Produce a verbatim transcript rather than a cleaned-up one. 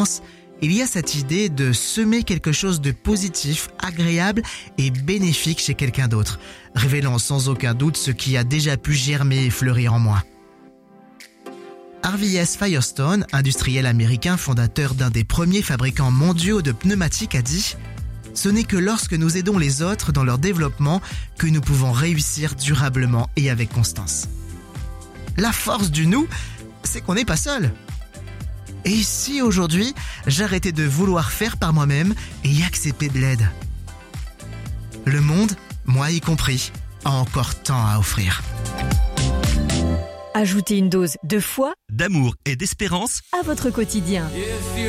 réponse, il y a cette idée de semer quelque chose de positif, agréable et bénéfique chez quelqu'un d'autre, révélant sans aucun doute ce qui a déjà pu germer et fleurir en moi. Harvey S. Firestone, industriel américain fondateur d'un des premiers fabricants mondiaux de pneumatiques, a dit « Ce n'est que lorsque nous aidons les autres dans leur développement que nous pouvons réussir durablement et avec constance. » La force du nous, c'est qu'on n'est pas seul. Et si aujourd'hui, j'arrêtais de vouloir faire par moi-même et accepter de l'aide ? Le monde, moi y compris, a encore tant à offrir. Ajoutez une dose de foi, D'amour et d'espérance à votre quotidien.